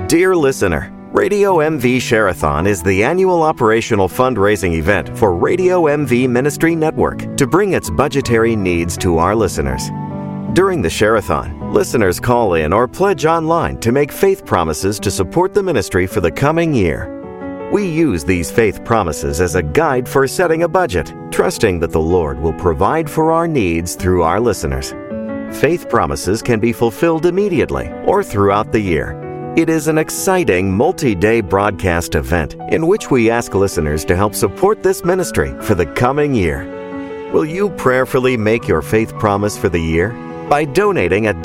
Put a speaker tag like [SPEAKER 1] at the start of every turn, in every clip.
[SPEAKER 1] Dear listener, Radio MV Share-a-thon is the annual operational fundraising event for Radio MV Ministry Network to bring its budgetary needs to our listeners. During the Share-a-thon, listeners call in or pledge online to make faith promises to support the ministry for the coming year. We use these faith promises as a guide for setting a budget, trusting that the Lord will provide for our needs through our listeners. Faith promises can be fulfilled immediately or throughout the year. It is an exciting multi-day broadcast event in which we ask listeners to help support this ministry for the coming year. Will you prayerfully make your faith promise for the year? By donating at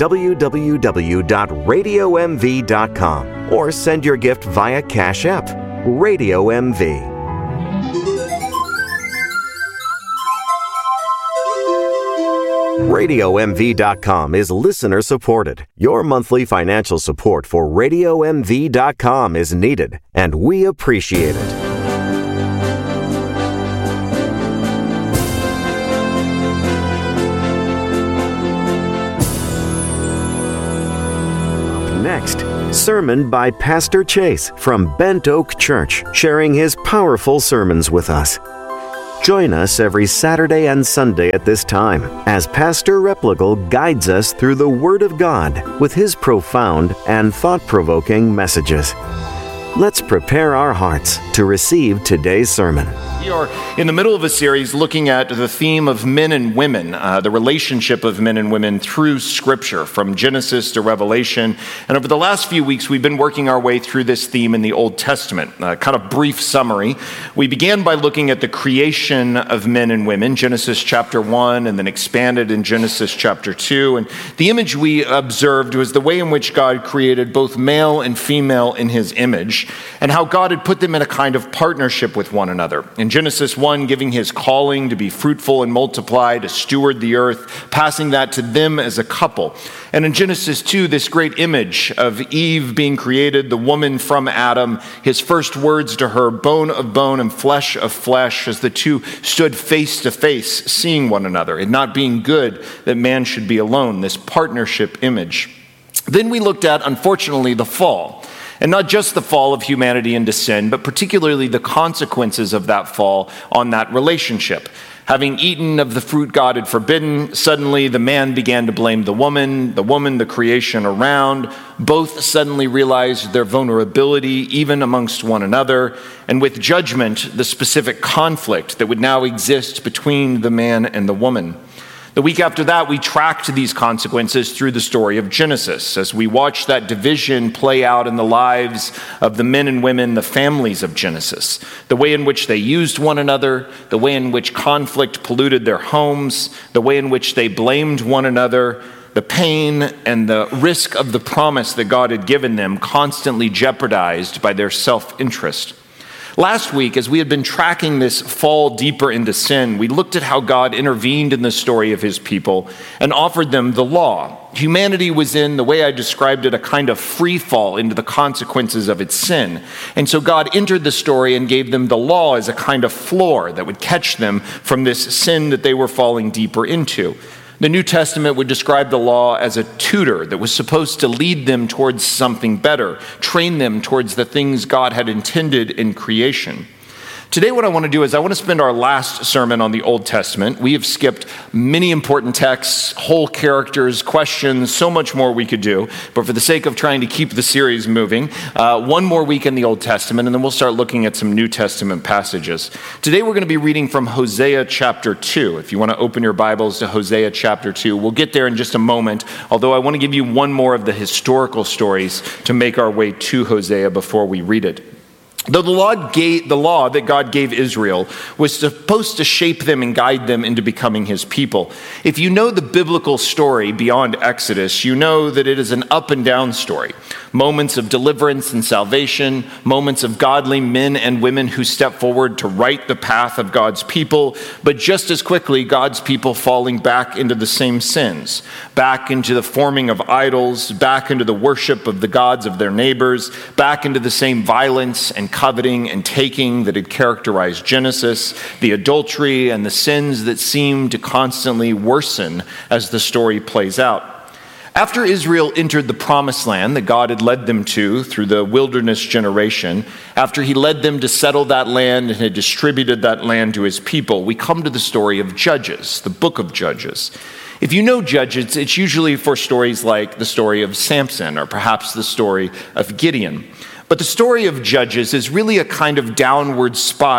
[SPEAKER 1] www.radiomv.com or send your gift via Cash App, Radio MV. RadioMV.com is listener supported. Your monthly financial support for RadioMV.com is needed, and we appreciate it. Next, sermon by Pastor Chase from Bent Oak Church, sharing his powerful sermons with us. Join us every Saturday and Sunday at this time as Pastor Replogle guides us through the Word of God with his profound and thought-provoking messages. Let's prepare our hearts to receive today's sermon.
[SPEAKER 2] We are in the middle of a series looking at the theme of men and women, the relationship of men and women through Scripture, from Genesis to Revelation. And over the last few weeks, we've been working our way through this theme in the Old Testament. Kind of brief summary. We began by looking at the creation of men and women, Genesis chapter 1, and then expanded in Genesis chapter 2. And the image we observed was the way in which God created both male and female in his image, and how God had put them in a kind of partnership with one another. In Genesis 1, giving his calling to be fruitful and multiply, to steward the earth, passing that to them as a couple. And in Genesis 2, this great image of Eve being created, the woman from Adam, his first words to her, bone of bone and flesh of flesh, as the two stood face to face, seeing one another, and not being good that man should be alone, this partnership image. Then we looked at, unfortunately, the fall. And not just the fall of humanity into sin, but particularly the consequences of that fall on that relationship. Having eaten of the fruit God had forbidden, suddenly the man began to blame the woman, the creation around. Both suddenly realized their vulnerability, even amongst one another, and with judgment, the specific conflict that would now exist between the man and the woman. The week after that, we tracked these consequences through the story of Genesis as we watched that division play out in the lives of the men and women, the families of Genesis, the way in which they used one another, the way in which conflict polluted their homes, the way in which they blamed one another, the pain and the risk of the promise that God had given them constantly jeopardized by their self-interest. Last week, as we had been tracking this fall deeper into sin, we looked at how God intervened in the story of his people and offered them the law. Humanity was in, the way I described it, a kind of free fall into the consequences of its sin. And so God entered the story and gave them the law as a kind of floor that would catch them from this sin that they were falling deeper into. The New Testament would describe the law as a tutor that was supposed to lead them towards something better, train them towards the things God had intended in creation. Today what I want to do is I want to spend our last sermon on the Old Testament. We have skipped many important texts, whole characters, questions, so much more we could do. But for the sake of trying to keep the series moving, one more week in the Old Testament, and then we'll start looking at some New Testament passages. Today we're going to be reading from Hosea chapter 2. If you want to open your Bibles to Hosea chapter 2, we'll get there in just a moment, although I want to give you one more of the historical stories to make our way to Hosea before we read it. Though the law that God gave Israel was supposed to shape them and guide them into becoming his people, if you know the biblical story beyond Exodus, you know that it is an up and down story. Moments of deliverance and salvation, moments of godly men and women who step forward to right the path of God's people, but just as quickly, God's people falling back into the same sins, back into the forming of idols, back into the worship of the gods of their neighbors, back into the same violence and coveting and taking that had characterized Genesis, the adultery and the sins that seem to constantly worsen as the story plays out. After Israel entered the promised land that God had led them to through the wilderness generation, after he led them to settle that land and had distributed that land to his people, we come to the story of Judges, the book of Judges. If you know Judges, it's usually for stories like the story of Samson or perhaps the story of Gideon. But the story of Judges is really a kind of downward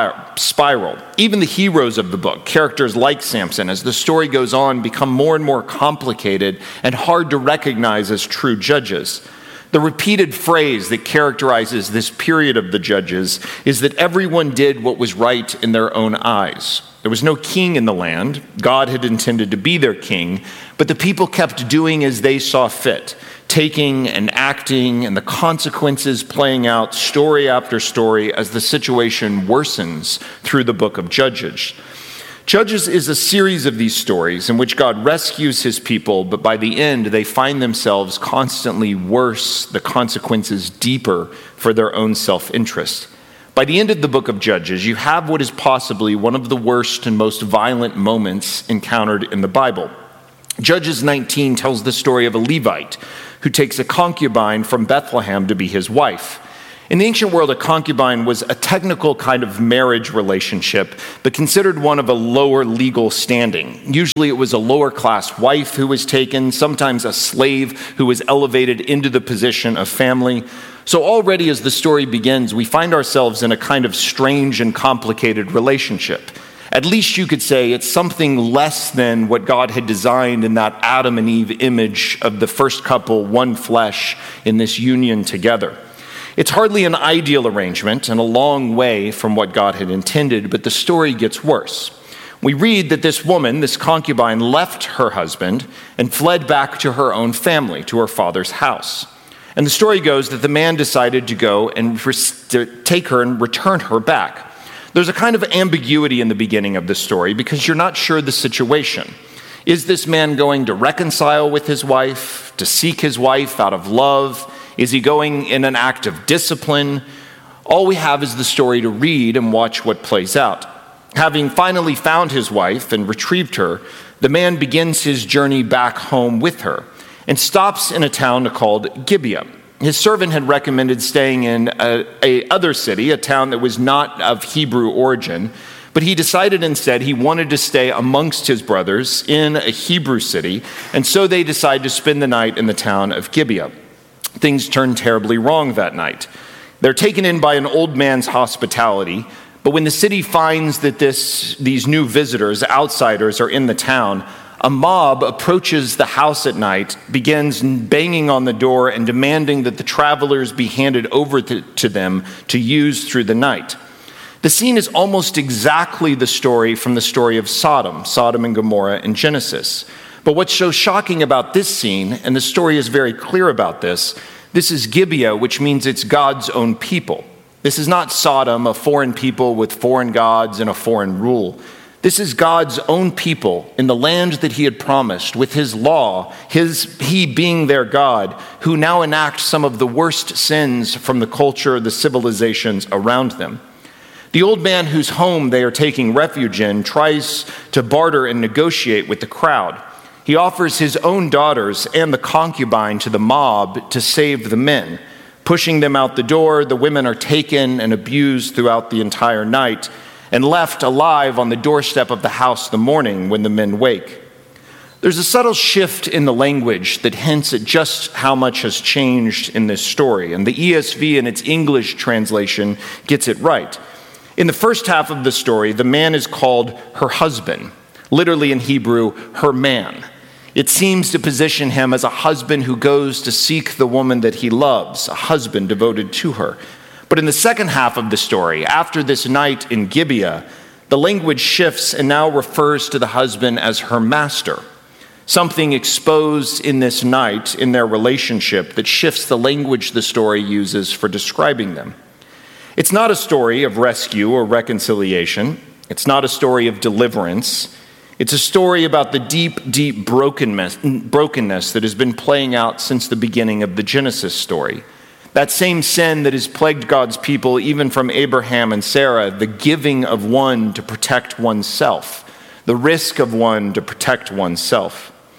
[SPEAKER 2] spiral. Even the heroes of the book, characters like Samson, as the story goes on, become more and more complicated and hard to recognize as true judges. The repeated phrase that characterizes this period of the Judges is that everyone did what was right in their own eyes. There was no king in the land. God had intended to be their king, but the people kept doing as they saw fit, taking and acting, and the consequences playing out story after story as the situation worsens through the book of Judges. Judges is a series of these stories in which God rescues his people, but by the end they find themselves constantly worse, the consequences deeper for their own self-interest. By the end of the book of Judges, you have what is possibly one of the worst and most violent moments encountered in the Bible. Judges 19 tells the story of a Levite who takes a concubine from Bethlehem to be his wife. In the ancient world, a concubine was a technical kind of marriage relationship, but considered one of a lower legal standing. Usually it was a lower class wife who was taken, sometimes a slave who was elevated into the position of family. So already as the story begins, we find ourselves in a kind of strange and complicated relationship. At least you could say it's something less than what God had designed in that Adam and Eve image of the first couple, one flesh, in this union together. It's hardly an ideal arrangement and a long way from what God had intended, but the story gets worse. We read that this woman, this concubine, left her husband and fled back to her own family, to her father's house. And the story goes that the man decided to go and take her and return her back. There's a kind of ambiguity in the beginning of the story because you're not sure the situation. Is this man going to reconcile with his wife, to seek his wife out of love? Is he going in an act of discipline? All we have is the story to read and watch what plays out. Having finally found his wife and retrieved her, the man begins his journey back home with her and stops in a town called Gibeah. His servant had recommended staying in a other city, a town that was not of Hebrew origin, but he decided instead he wanted to stay amongst his brothers in a Hebrew city, and so they decided to spend the night in the town of Gibeah. Things turned terribly wrong that night. They're taken in by an old man's hospitality, but when the city finds that these new visitors, outsiders, are in the town, a mob approaches the house at night, begins banging on the door and demanding that the travelers be handed over to them to use through the night. The scene is almost exactly the story from the story of Sodom and Gomorrah in Genesis. But what's so shocking about this scene, and the story is very clear about this is Gibeah, which means it's God's own people. This is not Sodom, a foreign people with foreign gods and a foreign rule. This is God's own people in the land that he had promised with his law, he being their God, who now enact some of the worst sins from the culture, the civilizations around them. The old man whose home they are taking refuge in tries to barter and negotiate with the crowd. He offers his own daughters and the concubine to the mob to save the men. Pushing them out the door, the women are taken and abused throughout the entire night and left alive on the doorstep of the house the morning when the men wake. There's a subtle shift in the language that hints at just how much has changed in this story, and the ESV in its English translation gets it right. In the first half of the story, the man is called her husband, literally in Hebrew, her man. It seems to position him as a husband who goes to seek the woman that he loves, a husband devoted to her. But in the second half of the story, after this night in Gibeah, the language shifts and now refers to the husband as her master. Something exposed in this night in their relationship that shifts the language the story uses for describing them. It's not a story of rescue or reconciliation. It's not a story of deliverance. It's a story about the deep, deep brokenness that has been playing out since the beginning of the Genesis story. That same sin that has plagued God's people, even from Abraham and Sarah, the giving of one to protect oneself, the risk of one to protect oneself.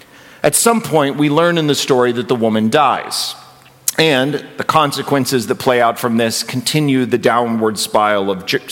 [SPEAKER 2] At some point, we learn in the story that the woman dies. And the consequences that play out from this continue the downward spiral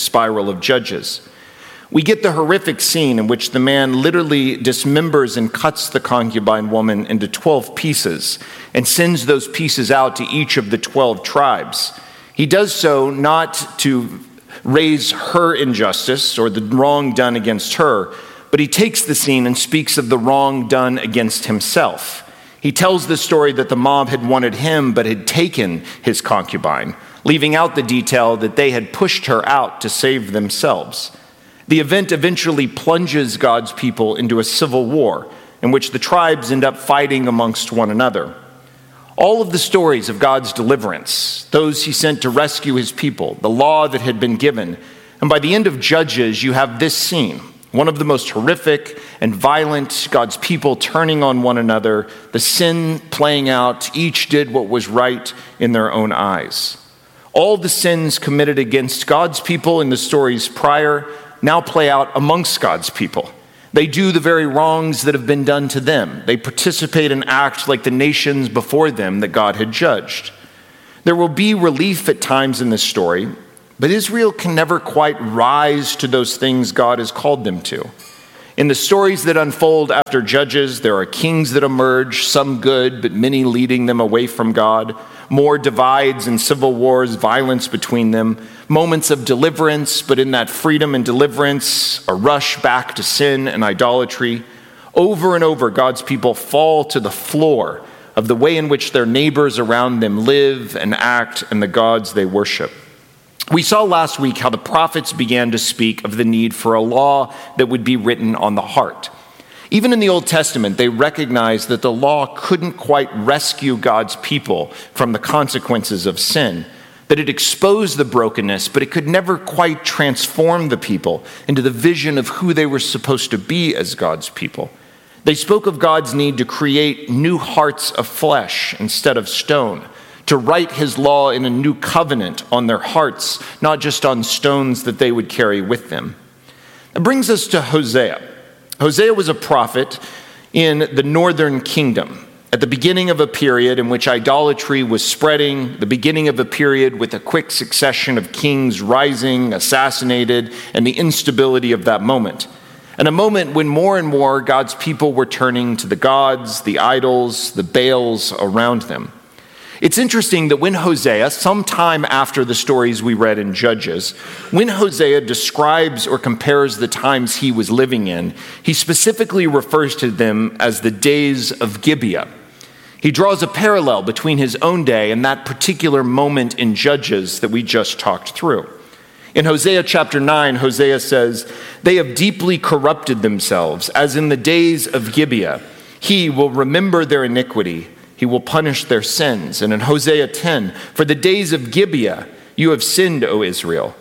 [SPEAKER 2] of Judges. We get the horrific scene in which the man literally dismembers and cuts the concubine woman into 12 pieces and sends those pieces out to each of the 12 tribes. He does so not to raise her injustice or the wrong done against her, but he takes the scene and speaks of the wrong done against himself. He tells the story that the mob had wanted him but had taken his concubine, leaving out the detail that they had pushed her out to save themselves. The event eventually plunges God's people into a civil war in which the tribes end up fighting amongst one another. All of the stories of God's deliverance, those he sent to rescue his people, the law that had been given, and by the end of Judges, you have this scene, one of the most horrific and violent, God's people turning on one another, the sin playing out, each did what was right in their own eyes. All the sins committed against God's people in the stories prior now play out amongst God's people. They do the very wrongs that have been done to them. They participate and act like the nations before them that God had judged. There will be relief at times in this story, but Israel can never quite rise to those things God has called them to. In the stories that unfold after Judges, there are kings that emerge, some good, but many leading them away from God, more divides and civil wars, violence between them, moments of deliverance, but in that freedom and deliverance, a rush back to sin and idolatry. Over and over, God's people fall to the floor of the way in which their neighbors around them live and act and the gods they worship. We saw last week how the prophets began to speak of the need for a law that would be written on the heart. Even in the Old Testament, they recognized that the law couldn't quite rescue God's people from the consequences of sin, that it exposed the brokenness, but it could never quite transform the people into the vision of who they were supposed to be as God's people. They spoke of God's need to create new hearts of flesh instead of stone, to write his law in a new covenant on their hearts, not just on stones that they would carry with them. That brings us to Hosea. Hosea was a prophet in the northern kingdom, at the beginning of a period in which idolatry was spreading, the beginning of a period with a quick succession of kings rising, assassinated, and the instability of that moment. And a moment when more and more God's people were turning to the gods, the idols, the Baals around them. It's interesting that when Hosea, sometime after the stories we read in Judges, when Hosea describes or compares the times he was living in, he specifically refers to them as the days of Gibeah. He draws a parallel between his own day and that particular moment in Judges that we just talked through. In Hosea chapter 9, Hosea says, "They have deeply corrupted themselves, as in the days of Gibeah. He will remember their iniquity. He will punish their sins." And in Hosea 10, "For the days of Gibeah you have sinned, O Israel.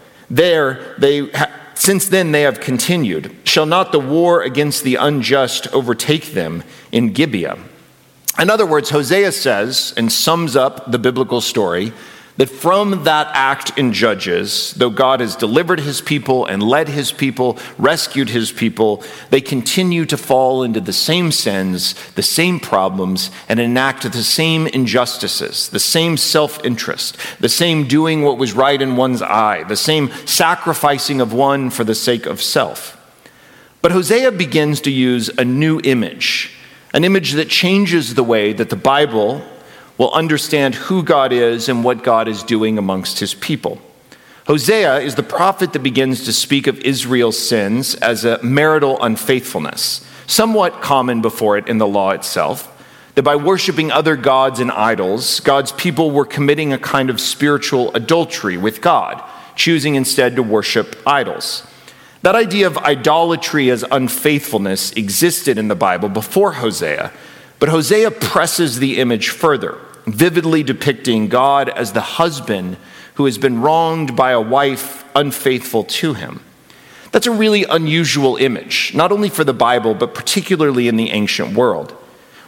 [SPEAKER 2] Since then they have continued. Shall not the war against the unjust overtake them in Gibeah?" In other words, Hosea says, and sums up the biblical story, that from that act in Judges, though God has delivered his people and led his people, rescued his people, they continue to fall into the same sins, the same problems, and enact the same injustices, the same self-interest, the same doing what was right in one's eye, the same sacrificing of one for the sake of self. But Hosea begins to use a new image, an image that changes the way that the Bible will understand who God is and what God is doing amongst his people. Hosea is the prophet that begins to speak of Israel's sins as a marital unfaithfulness, somewhat common before it in the law itself, that by worshiping other gods and idols, God's people were committing a kind of spiritual adultery with God, choosing instead to worship idols. That idea of idolatry as unfaithfulness existed in the Bible before Hosea, but Hosea presses the image further, vividly depicting God as the husband who has been wronged by a wife unfaithful to him. That's a really unusual image, not only for the Bible, but particularly in the ancient world.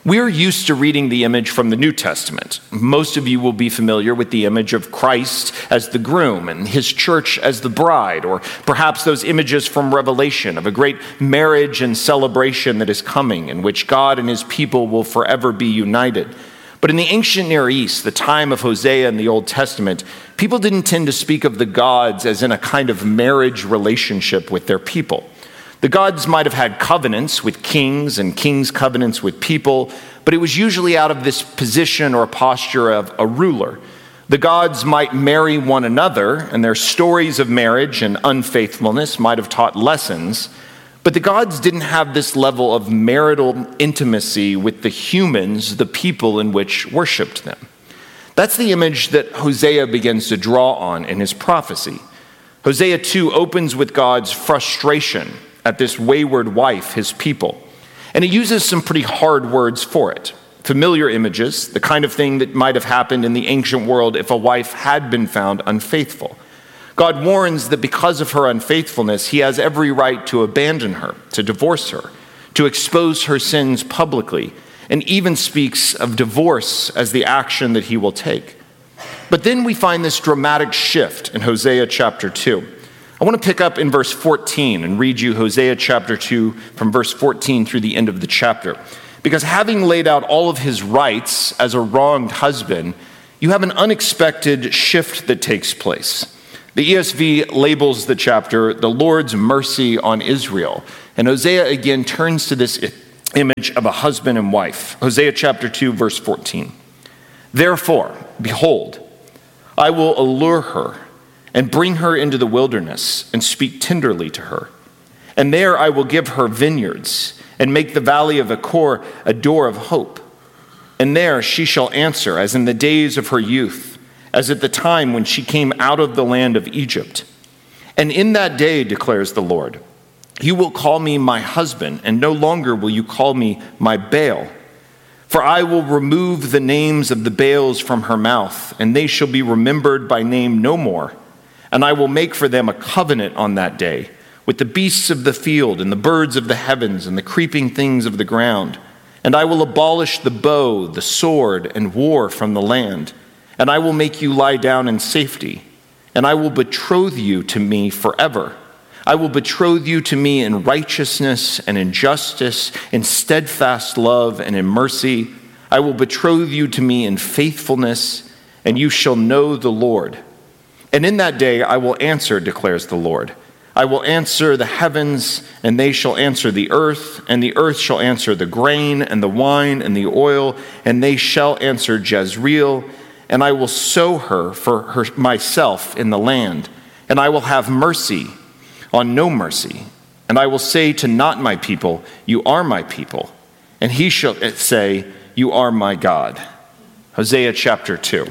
[SPEAKER 2] We're used to reading the image from the New Testament. Most of you will be familiar with the image of Christ as the groom and his church as the bride, or perhaps those images from Revelation of a great marriage and celebration that is coming, in which God and his people will forever be united. But in the ancient Near East, the time of Hosea in the Old Testament, people didn't tend to speak of the gods as in a kind of marriage relationship with their people. The gods might have had covenants with kings and kings' covenants with people, but it was usually out of this position or posture of a ruler. The gods might marry one another, and their stories of marriage and unfaithfulness might have taught lessons, but the gods didn't have this level of marital intimacy with the humans, the people in which worshiped them. That's the image that Hosea begins to draw on in his prophecy. Hosea 2 opens with God's frustration at this wayward wife, his people. And he uses some pretty hard words for it. Familiar images, the kind of thing that might have happened in the ancient world if a wife had been found unfaithful. God warns that because of her unfaithfulness, he has every right to abandon her, to divorce her, to expose her sins publicly, and even speaks of divorce as the action that he will take. But then we find this dramatic shift in Hosea chapter 2. I want to pick up in verse 14 and read you Hosea chapter 2 from verse 14 through the end of the chapter. Because having laid out all of his rights as a wronged husband, you have an unexpected shift that takes place. The ESV labels the chapter, "The Lord's Mercy on Israel." And Hosea again turns to this image of a husband and wife. Hosea chapter 2, verse 14. "Therefore, behold, I will allure her and bring her into the wilderness and speak tenderly to her. And there I will give her vineyards and make the valley of Achor a door of hope. And there she shall answer as in the days of her youth, as at the time when she came out of the land of Egypt. And in that day, declares the Lord, you will call me my husband, and no longer will you call me my Baal. For I will remove the names of the Baals from her mouth, and they shall be remembered by name no more. And I will make for them a covenant on that day with the beasts of the field and the birds of the heavens and the creeping things of the ground. And I will abolish the bow, the sword, and war from the land. And I will make you lie down in safety. And I will betroth you to me forever. I will betroth you to me in righteousness and in justice, in steadfast love and in mercy. I will betroth you to me in faithfulness, and you shall know the Lord. And in that day I will answer, declares the Lord. I will answer the heavens, and they shall answer the earth, and the earth shall answer the grain and the wine and the oil, and they shall answer Jezreel. And I will sow her for her myself in the land, and I will have mercy on no mercy. And I will say to not my people, you are my people, and he shall say, you are my God. Hosea chapter 2.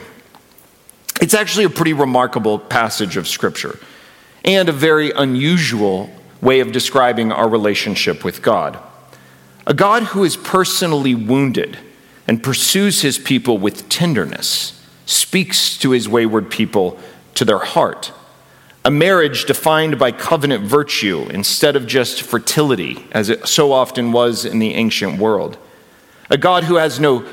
[SPEAKER 2] It's actually a pretty remarkable passage of Scripture and a very unusual way of describing our relationship with God. A God who is personally wounded and pursues his people with tenderness, speaks to his wayward people to their heart. A marriage defined by covenant virtue instead of just fertility, as it so often was in the ancient world. A God who has no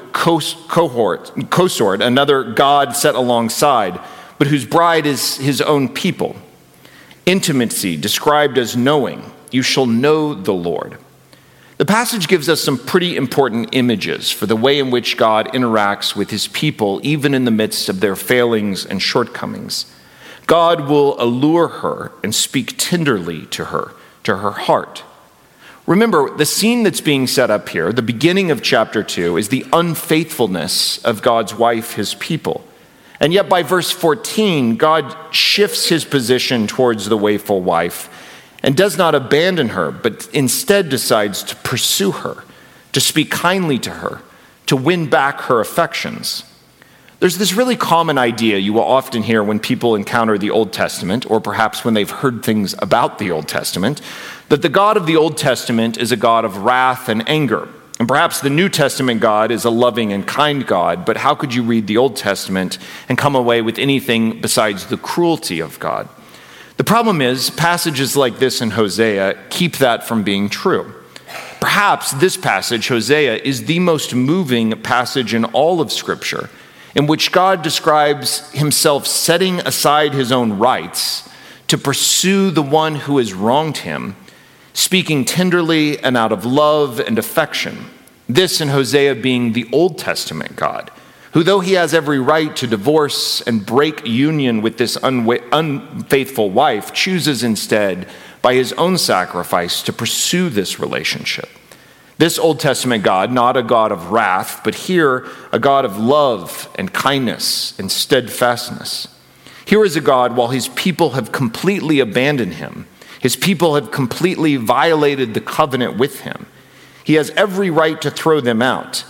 [SPEAKER 2] consort, another God set alongside, but whose bride is his own people. Intimacy described as knowing. You shall know the Lord. The passage gives us some pretty important images for the way in which God interacts with his people, even in the midst of their failings and shortcomings. God will allure her and speak tenderly to her heart. Remember, the scene that's being set up here, the beginning of chapter 2, is the unfaithfulness of God's wife, his people. And yet by verse 14, God shifts his position towards the wayward wife and does not abandon her, but instead decides to pursue her, to speak kindly to her, to win back her affections. There's this really common idea you will often hear when people encounter the Old Testament, or perhaps when they've heard things about the Old Testament, that the God of the Old Testament is a God of wrath and anger. And perhaps the New Testament God is a loving and kind God, but how could you read the Old Testament and come away with anything besides the cruelty of God? The problem is, passages like this in Hosea keep that from being true. Perhaps this passage, Hosea, is the most moving passage in all of Scripture, in which God describes himself setting aside his own rights to pursue the one who has wronged him, speaking tenderly and out of love and affection. This in Hosea being the Old Testament God, who though he has every right to divorce and break union with this unfaithful wife, chooses instead by his own sacrifice to pursue this relationship. This Old Testament God, not a God of wrath, but here a God of love and kindness and steadfastness. Here is a God, while his people have completely abandoned him, his people have completely violated the covenant with him, he has every right to throw them out.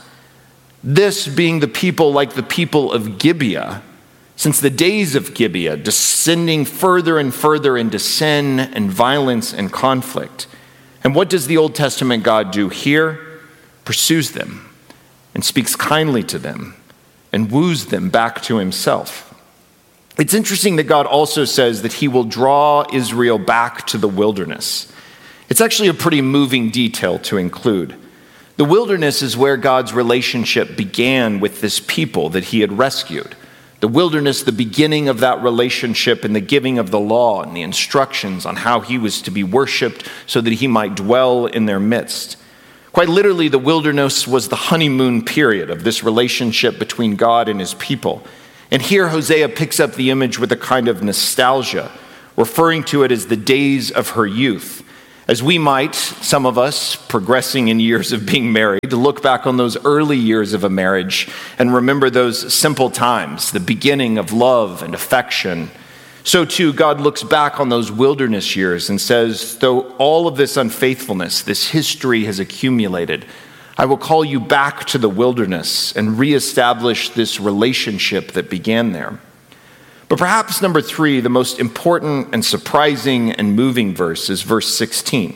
[SPEAKER 2] This being the people like the people of Gibeah, since the days of Gibeah, descending further and further into sin and violence and conflict. And what does the Old Testament God do here? Pursues them and speaks kindly to them and woos them back to himself. It's interesting that God also says that he will draw Israel back to the wilderness. It's actually a pretty moving detail to include. The wilderness is where God's relationship began with this people that he had rescued. The wilderness, the beginning of that relationship and the giving of the law and the instructions on how he was to be worshiped so that he might dwell in their midst. Quite literally, the wilderness was the honeymoon period of this relationship between God and his people. And here Hosea picks up the image with a kind of nostalgia, referring to it as the days of her youth. As we might, some of us, progressing in years of being married, to look back on those early years of a marriage and remember those simple times, the beginning of love and affection. So too, God looks back on those wilderness years and says, though all of this unfaithfulness, this history has accumulated, I will call you back to the wilderness and reestablish this relationship that began there. But perhaps number 3, the most important and surprising and moving verse is verse 16.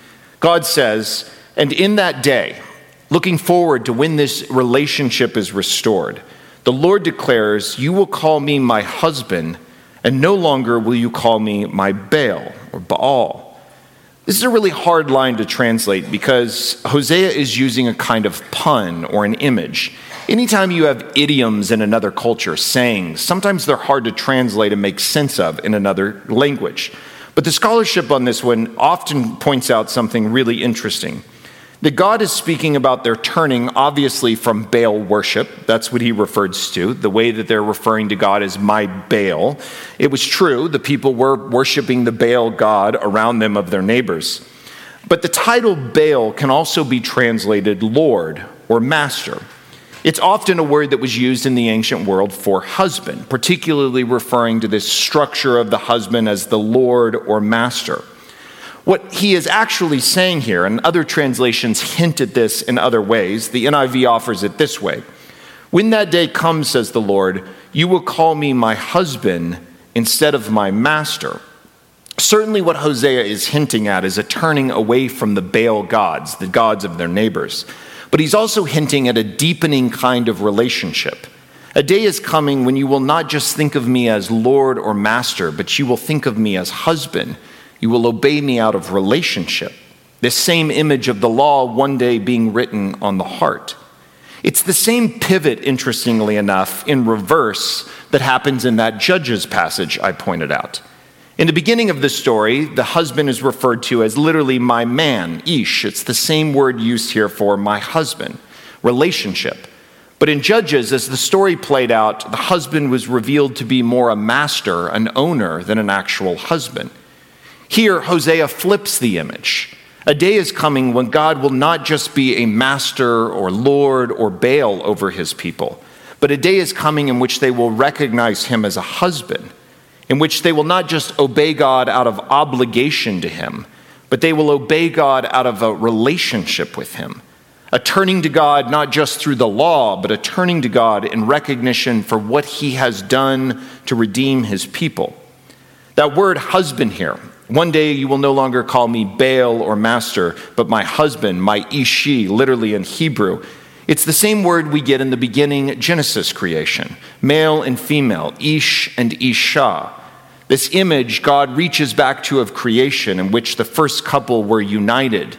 [SPEAKER 2] God says, and in that day, looking forward to when this relationship is restored, the Lord declares, you will call me my husband, and no longer will you call me my Baal or Baal. This is a really hard line to translate because Hosea is using a kind of pun or an image. Anytime you have idioms in another culture, sayings, sometimes they're hard to translate and make sense of in another language. But the scholarship on this one often points out something really interesting. That God is speaking about their turning, obviously, from Baal worship. That's what he refers to, the way that they're referring to God as my Baal. It was true, the people were worshiping the Baal god around them of their neighbors. But the title Baal can also be translated Lord or Master. It's often a word that was used in the ancient world for husband, particularly referring to this structure of the husband as the Lord or Master. What he is actually saying here, and other translations hint at this in other ways, the NIV offers it this way. When that day comes, says the Lord, you will call me my husband instead of my master. Certainly what Hosea is hinting at is a turning away from the Baal gods, the gods of their neighbors. But he's also hinting at a deepening kind of relationship. A day is coming when you will not just think of me as Lord or master, but you will think of me as husband. You will obey me out of relationship. This same image of the law one day being written on the heart. It's the same pivot, interestingly enough, in reverse that happens in that Judges passage I pointed out. In the beginning of the story, the husband is referred to as literally my man, ish. It's the same word used here for my husband, relationship. But in Judges, as the story played out, the husband was revealed to be more a master, an owner, than an actual husband. Here, Hosea flips the image. A day is coming when God will not just be a master or Lord or Baal over his people, but a day is coming in which they will recognize him as a husband, in which they will not just obey God out of obligation to him, but they will obey God out of a relationship with him. A turning to God not just through the law, but a turning to God in recognition for what he has done to redeem his people. That word husband here, one day you will no longer call me Baal or master, but my husband, my ishi, literally in Hebrew. It's the same word we get in the beginning Genesis creation, male and female, ish and isha. This image God reaches back to of creation in which the first couple were united,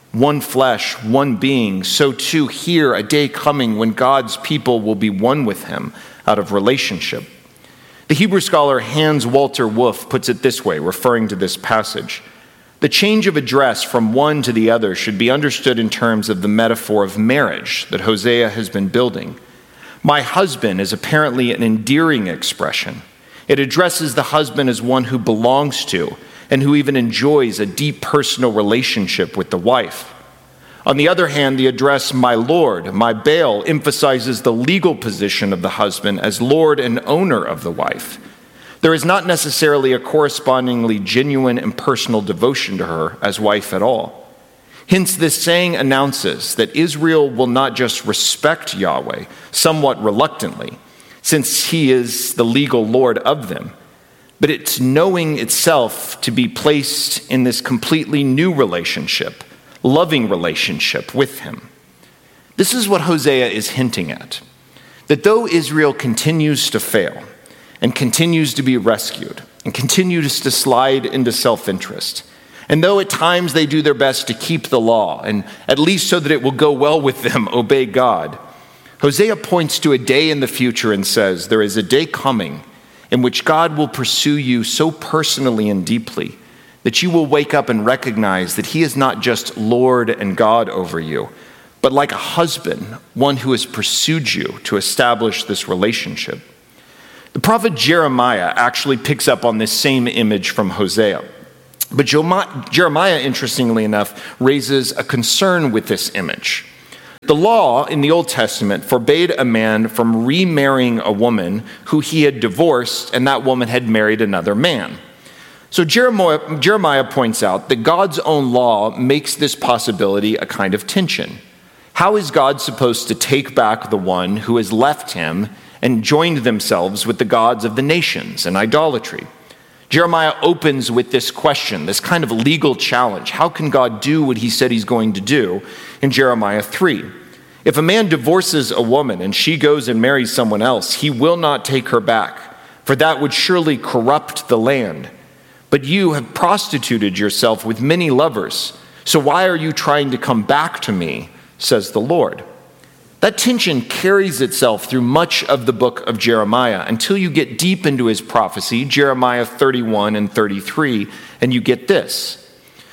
[SPEAKER 2] one flesh, one being, so too here a day coming when God's people will be one with him out of relationship. The Hebrew scholar Hans Walter Wolff puts it this way, referring to this passage. The change of address from one to the other should be understood in terms of the metaphor of marriage that Hosea has been building. My husband is apparently an endearing expression. It addresses the husband as one who belongs to and who even enjoys a deep personal relationship with the wife. On the other hand, the address, my Lord, my Baal, emphasizes the legal position of the husband as Lord and owner of the wife. There is not necessarily a correspondingly genuine and personal devotion to her as wife at all. Hence, this saying announces that Israel will not just respect Yahweh, somewhat reluctantly, since he is the legal Lord of them, but it's knowing itself to be placed in this completely new relationship, loving relationship with him. This is what Hosea is hinting at, that though Israel continues to fail and continues to be rescued and continues to slide into self-interest, and though at times they do their best to keep the law, and at least so that it will go well with them, obey God, Hosea points to a day in the future and says, there is a day coming in which God will pursue you so personally and deeply that you will wake up and recognize that he is not just Lord and God over you, but like a husband, one who has pursued you to establish this relationship. The prophet Jeremiah actually picks up on this same image from Hosea. But Jeremiah, interestingly enough, raises a concern with this image. The law in the Old Testament forbade a man from remarrying a woman who he had divorced and that woman had married another man. So Jeremiah points out that God's own law makes this possibility a kind of tension. How is God supposed to take back the one who has left him and joined themselves with the gods of the nations and idolatry? Jeremiah opens with this question, this kind of legal challenge. How can God do what he said he's going to do in Jeremiah 3? If a man divorces a woman and she goes and marries someone else, he will not take her back, for that would surely corrupt the land. But you have prostituted yourself with many lovers, so why are you trying to come back to me, says the Lord. That tension carries itself through much of the book of Jeremiah until you get deep into his prophecy, Jeremiah 31 and 33, and you get this.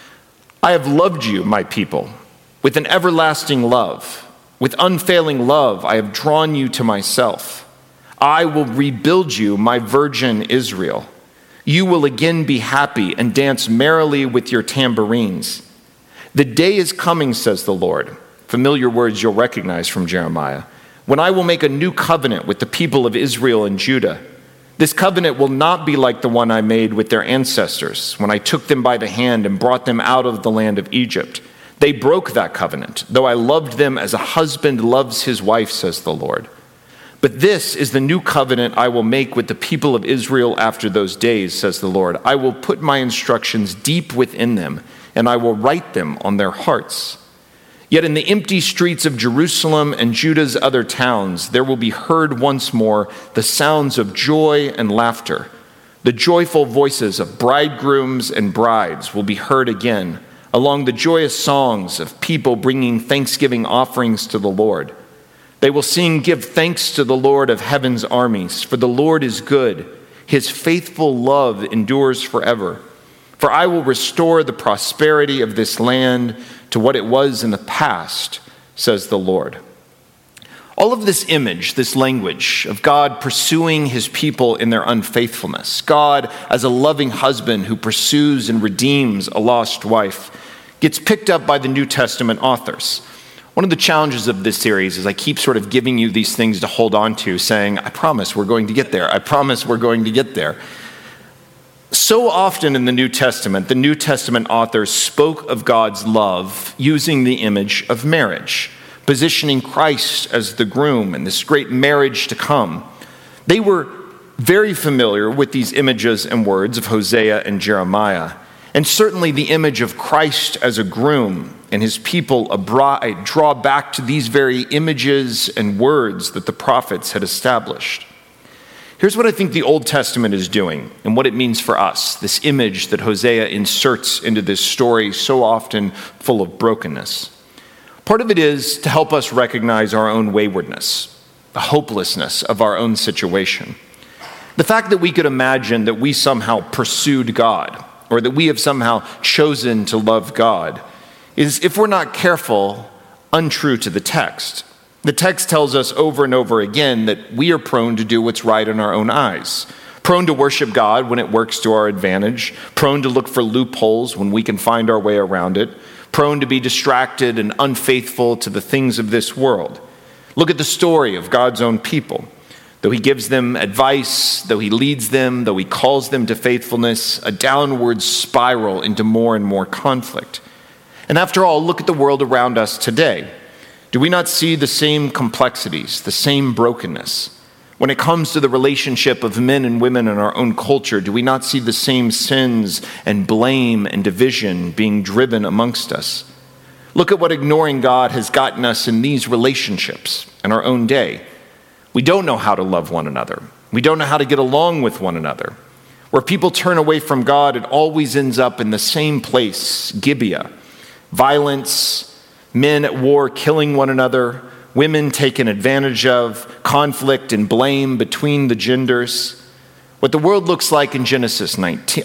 [SPEAKER 2] I have loved you, my people, with an everlasting love. With unfailing love, I have drawn you to myself. I will rebuild you, my virgin Israel. You will again be happy and dance merrily with your tambourines. The day is coming, says the Lord. Familiar words you'll recognize from Jeremiah. When I will make a new covenant with the people of Israel and Judah. This covenant will not be like the one I made with their ancestors when I took them by the hand and brought them out of the land of Egypt. They broke that covenant, though I loved them as a husband loves his wife, says the Lord. But this is the new covenant I will make with the people of Israel after those days, says the Lord. I will put my instructions deep within them, and I will write them on their hearts. Yet in the empty streets of Jerusalem and Judah's other towns, there will be heard once more the sounds of joy and laughter. The joyful voices of bridegrooms and brides will be heard again, along the joyous songs of people bringing thanksgiving offerings to the Lord. They will sing, give thanks to the Lord of heaven's armies, for the Lord is good. His faithful love endures forever. For I will restore the prosperity of this land to what it was in the past, says the Lord. All of this image, this language of God pursuing his people in their unfaithfulness, God as a loving husband who pursues and redeems a lost wife, gets picked up by the New Testament authors. One of the challenges of this series is I keep sort of giving you these things to hold on to, saying, I promise we're going to get there. I promise we're going to get there. So often in the New Testament authors spoke of God's love using the image of marriage, positioning Christ as the groom and this great marriage to come. They were very familiar with these images and words of Hosea and Jeremiah, and certainly the image of Christ as a groom and his people a bride draw back to these very images and words that the prophets had established. Here's what I think the Old Testament is doing and what it means for us, this image that Hosea inserts into this story so often full of brokenness. Part of it is to help us recognize our own waywardness, the hopelessness of our own situation. The fact that we could imagine that we somehow pursued God or that we have somehow chosen to love God is, if we're not careful, untrue to the text. The text tells us over and over again that we are prone to do what's right in our own eyes, prone to worship God when it works to our advantage, prone to look for loopholes when we can find our way around it, prone to be distracted and unfaithful to the things of this world. Look at the story of God's own people. Though he gives them advice, though he leads them, though he calls them to faithfulness, a downward spiral into more and more conflict. And after all, look at the world around us today. Do we not see the same complexities, the same brokenness? When it comes to the relationship of men and women in our own culture, do we not see the same sins and blame and division being driven amongst us? Look at what ignoring God has gotten us in these relationships in our own day. We don't know how to love one another. We don't know how to get along with one another. Where people turn away from God, it always ends up in the same place, Gibeah. Violence, men at war killing one another, women taken advantage of, conflict and blame between the genders. What the world looks like in Judges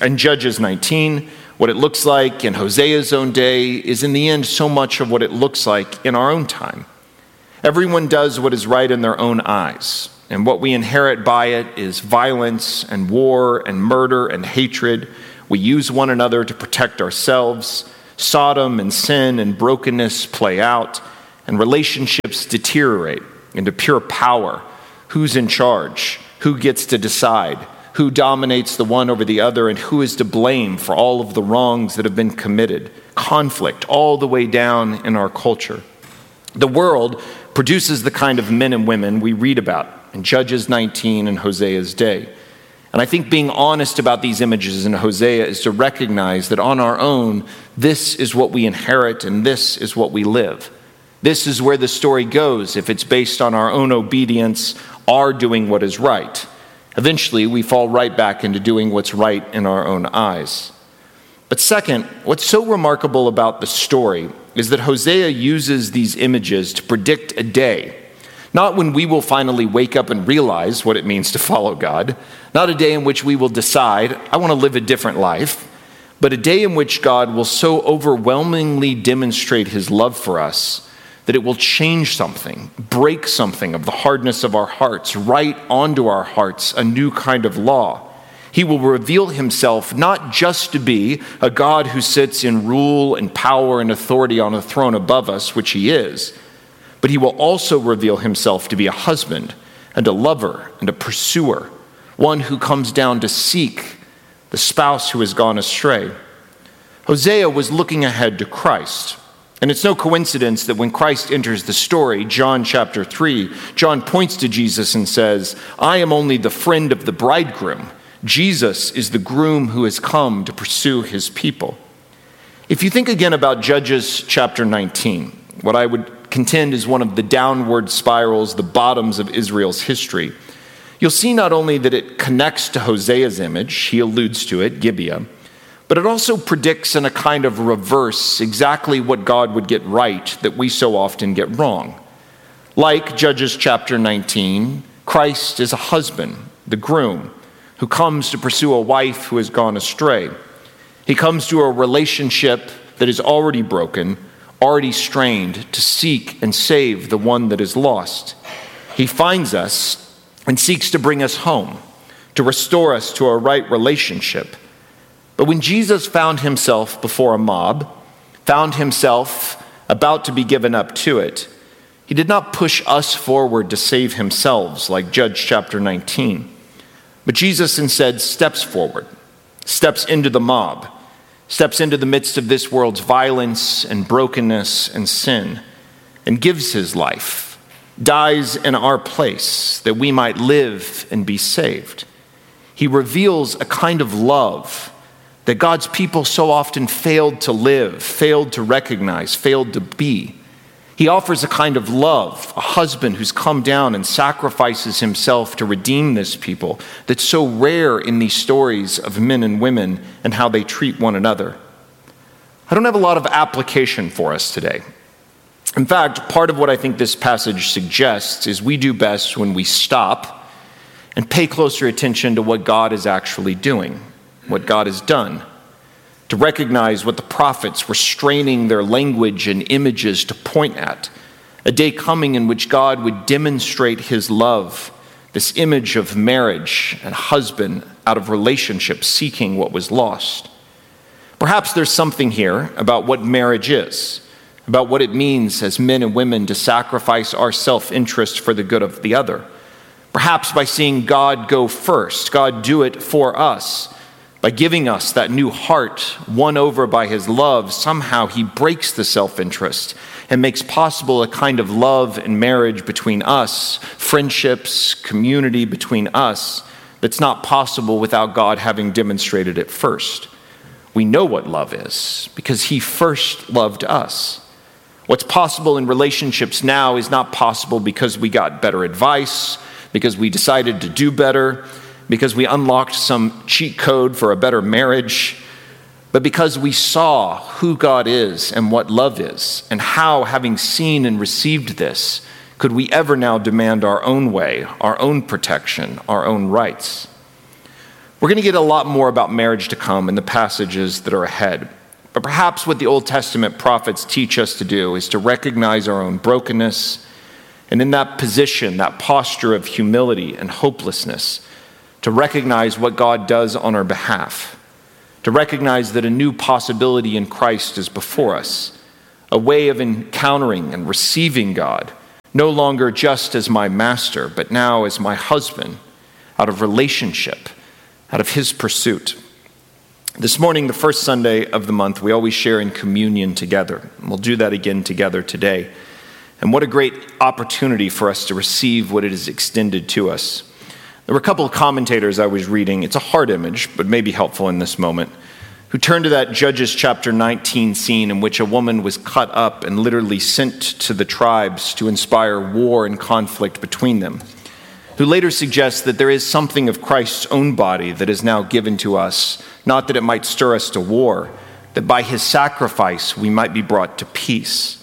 [SPEAKER 2] 19, what it looks like in Hosea's own day, is in the end so much of what it looks like in our own time. Everyone does what is right in their own eyes, and what we inherit by it is violence and war and murder and hatred. We use one another to protect ourselves. Sodom and sin and brokenness play out, and relationships deteriorate into pure power. Who's in charge? Who gets to decide? Who dominates the one over the other, and who is to blame for all of the wrongs that have been committed? Conflict all the way down in our culture. The world produces the kind of men and women we read about in Judges 19 and Hosea's day. And I think being honest about these images in Hosea is to recognize that on our own, this is what we inherit and this is what we live. This is where the story goes if it's based on our own obedience, our doing what is right. Eventually, we fall right back into doing what's right in our own eyes. But second, what's so remarkable about the story is that Hosea uses these images to predict a day. Not when we will finally wake up and realize what it means to follow God. Not a day in which we will decide, I want to live a different life. But a day in which God will so overwhelmingly demonstrate his love for us that it will change something, break something of the hardness of our hearts, write onto our hearts a new kind of law. He will reveal himself not just to be a God who sits in rule and power and authority on a throne above us, which he is, but he will also reveal himself to be a husband and a lover and a pursuer, one who comes down to seek the spouse who has gone astray. Hosea was looking ahead to Christ. And it's no coincidence that when Christ enters the story, John chapter 3, John points to Jesus and says, I am only the friend of the bridegroom. Jesus is the groom who has come to pursue his people. If you think again about Judges chapter 19, what I would contend is one of the downward spirals, the bottoms of Israel's history, you'll see not only that it connects to Hosea's image, he alludes to it, Gibeah, but it also predicts in a kind of reverse exactly what God would get right that we so often get wrong. Like Judges chapter 19, Christ is a husband, the groom, who comes to pursue a wife who has gone astray. He comes to a relationship that is already broken, already strained, to seek and save the one that is lost. He finds us and seeks to bring us home, to restore us to a right relationship. But when Jesus found himself before a mob, found himself about to be given up to it, he did not push us forward to save himself like Judges chapter 19. But Jesus instead steps forward, steps into the mob, steps into the midst of this world's violence and brokenness and sin, and gives his life, dies in our place that we might live and be saved. He reveals a kind of love that God's people so often failed to live, failed to recognize, failed to be. He offers a kind of love, a husband who's come down and sacrifices himself to redeem this people that's so rare in these stories of men and women and how they treat one another. I don't have a lot of application for us today. In fact, part of what I think this passage suggests is we do best when we stop and pay closer attention to what God is actually doing, what God has done, to recognize what the prophets were straining their language and images to point at, a day coming in which God would demonstrate his love, this image of marriage and husband out of relationship seeking what was lost. Perhaps there's something here about what marriage is, about what it means as men and women to sacrifice our self-interest for the good of the other. Perhaps by seeing God go first, God do it for us. By giving us that new heart won over by his love, somehow he breaks the self-interest and makes possible a kind of love and marriage between us, friendships, community between us, that's not possible without God having demonstrated it first. We know what love is because he first loved us. What's possible in relationships now is not possible because we got better advice, because we decided to do better, because we unlocked some cheat code for a better marriage, but because we saw who God is and what love is, and how, having seen and received this, could we ever now demand our own way, our own protection, our own rights. We're going to get a lot more about marriage to come in the passages that are ahead. But perhaps what the Old Testament prophets teach us to do is to recognize our own brokenness, and in that position, that posture of humility and hopelessness, to recognize what God does on our behalf, to recognize that a new possibility in Christ is before us, a way of encountering and receiving God, no longer just as my master, but now as my husband, out of relationship, out of his pursuit. This morning, the first Sunday of the month, we always share in communion together. And we'll do that again together today. And what a great opportunity for us to receive what it is extended to us. There were a couple of commentators I was reading, it's a hard image, but maybe helpful in this moment, who turned to that Judges chapter 19 scene in which a woman was cut up and literally sent to the tribes to inspire war and conflict between them, who later suggests that there is something of Christ's own body that is now given to us, not that it might stir us to war, that by his sacrifice we might be brought to peace.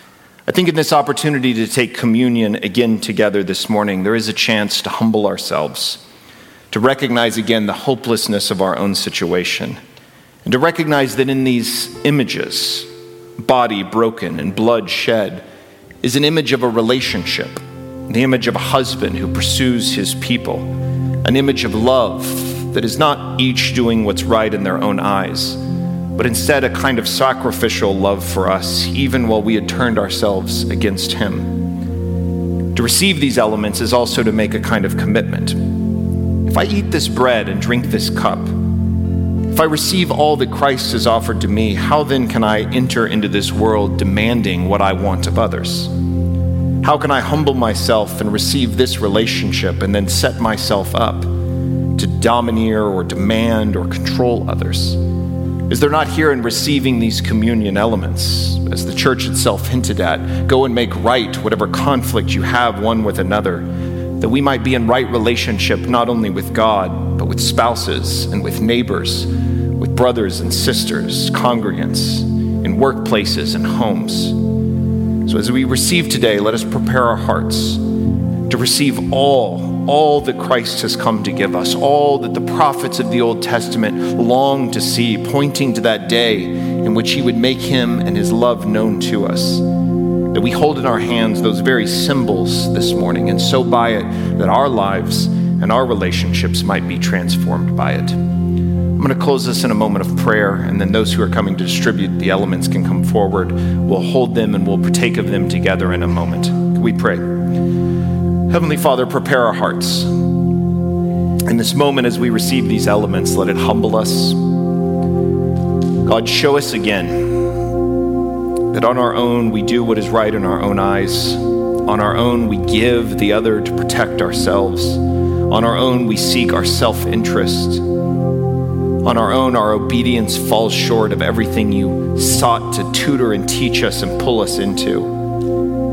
[SPEAKER 2] I think in this opportunity to take communion again together this morning, there is a chance to humble ourselves, to recognize again the hopelessness of our own situation, and to recognize that in these images, body broken and blood shed, is an image of a relationship, the image of a husband who pursues his people, an image of love that is not each doing what's right in their own eyes, but instead a kind of sacrificial love for us, even while we had turned ourselves against him. To receive these elements is also to make a kind of commitment. If I eat this bread and drink this cup, if I receive all that Christ has offered to me, how then can I enter into this world demanding what I want of others? How can I humble myself and receive this relationship and then set myself up to domineer or demand or control others? Is there not here in receiving these communion elements, as the church itself hinted at, go and make right whatever conflict you have one with another, that we might be in right relationship not only with God, but with spouses and with neighbors, with brothers and sisters, congregants, in workplaces and homes. So as we receive today, let us prepare our hearts to receive all that Christ has come to give us, all that the prophets of the Old Testament long to see, pointing to that day in which he would make him and his love known to us. That we hold in our hands those very symbols this morning, and so by it, that our lives and our relationships might be transformed by it. I'm going to close this in a moment of prayer, and then those who are coming to distribute the elements can come forward. We'll hold them and we'll partake of them together in a moment. Can we pray? Heavenly Father, prepare our hearts. In this moment as we receive these elements, let it humble us. God, show us again that on our own we do what is right in our own eyes. On our own we give the other to protect ourselves. On our own we seek our self-interest. On our own our obedience falls short of everything you sought to tutor and teach us and pull us into.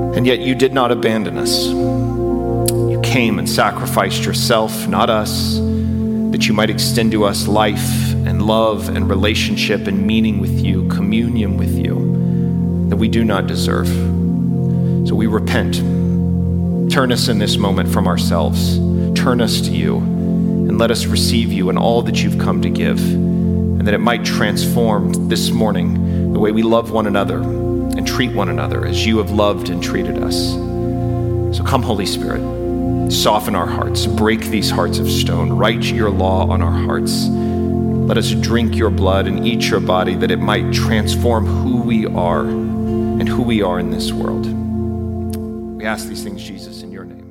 [SPEAKER 2] And yet you did not abandon us. You came and sacrificed yourself, not us, that you might extend to us life and love and relationship and meaning with you, communion with you, that we do not deserve. So we repent. Turn us in this moment from ourselves. Turn us to you and let us receive you in all that you've come to give, and that it might transform this morning the way we love one another and treat one another as you have loved and treated us. So come, Holy Spirit, soften our hearts, break these hearts of stone, write your law on our hearts. Let us drink your blood and eat your body, that it might transform who we are and who we are in this world. We ask these things, Jesus, in your name.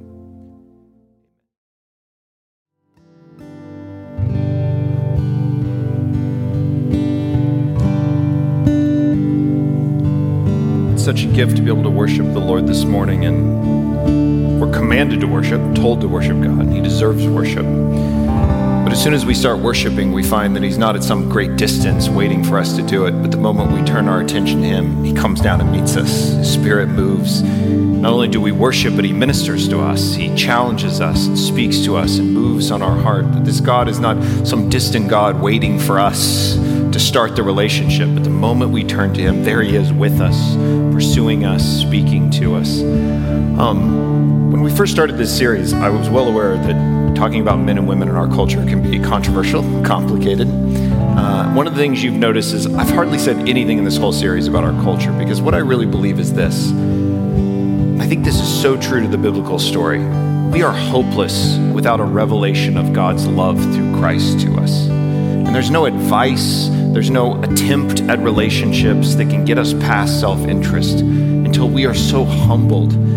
[SPEAKER 2] It's such a gift to be able to worship the Lord this morning, and we're commanded to worship, told to worship God, and He deserves worship. But as soon as we start worshiping, we find that He's not at some great distance waiting for us to do it, but the moment we turn our attention to Him, He comes down and meets us. His Spirit moves. Not only do we worship, but He ministers to us. He challenges us and speaks to us and moves on our heart. That this God is not some distant God waiting for us to start the relationship, but the moment we turn to Him, there He is with us, pursuing us, speaking to us. When we first started this series, I was well aware that talking about men and women in our culture can be controversial, complicated. One of the things you've noticed is I've hardly said anything in this whole series about our culture, because what I really believe is this. I think this is so true to the biblical story. We are hopeless without a revelation of God's love through Christ to us. And there's no advice, there's no attempt at relationships that can get us past self-interest until we are so humbled